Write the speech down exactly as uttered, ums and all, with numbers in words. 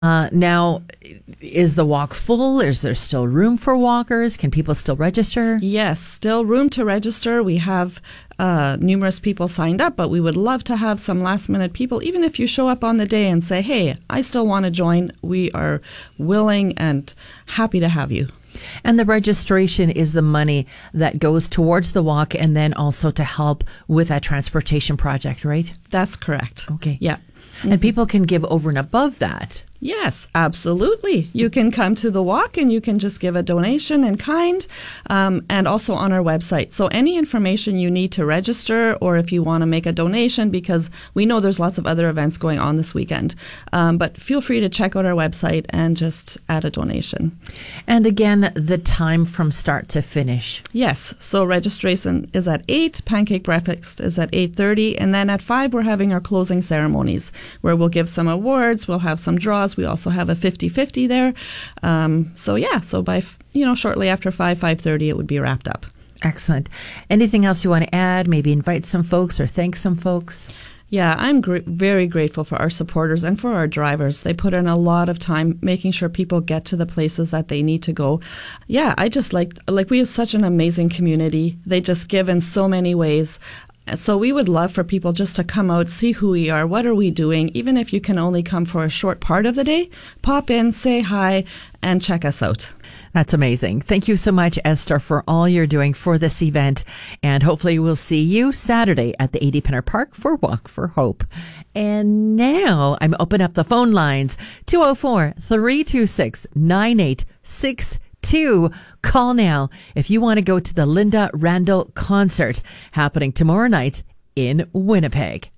Uh, now, is the walk full? Is there still room for walkers? Can people still register? Yes, still room to register. We have uh, numerous people signed up, but we would love to have some last minute people. Even if you show up on the day and say, hey, I still want to join, we are willing and happy to have you. And the registration is the money that goes towards the walk and then also to help with that transportation project, right? That's correct. Okay. Yeah. And people can give over and above that. Yes, absolutely. You can come to the walk and you can just give a donation in kind, um, and also on our website. So any information you need to register, or if you want to make a donation, because we know there's lots of other events going on this weekend, um, but feel free to check out our website and just add a donation. And again, the time from start to finish. Yes, so registration is at eight, pancake breakfast is at eight thirty, and then at five we're having our closing ceremonies, where we'll give some awards, we'll have some draws. We also have a fifty-fifty there. Um, so yeah, so by, you know, shortly after five, five thirty, it would be wrapped up. Excellent. Anything else you want to add? Maybe invite some folks or thank some folks? Yeah, I'm gr- very grateful for our supporters and for our drivers. They put in a lot of time making sure people get to the places that they need to go. Yeah, I just like, like we have such an amazing community. They just give in so many ways. So we would love for people just to come out, see who we are, what are we doing. Even if you can only come for a short part of the day, pop in, say hi, and check us out. That's amazing. Thank you so much, Esther, for all you're doing for this event. And hopefully we'll see you Saturday at the eighty Penner Park for Walk for Hope. And now I'm open up the phone lines, two oh four, three two six, nine eight six two. Call now if you want to go to the Linda Randall concert happening tomorrow night in Winnipeg.